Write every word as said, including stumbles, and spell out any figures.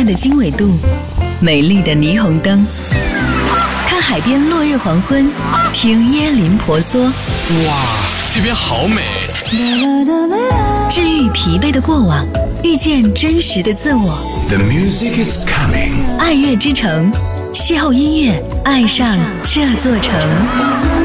暗的经纬度，美丽的霓虹灯，看海边落日黄昏，听椰林婆娑。 哇，这边好美！ 治愈疲惫的过往，遇见真实的自我。 The music is coming。 爱乐之城，邂逅音乐，爱上这座城。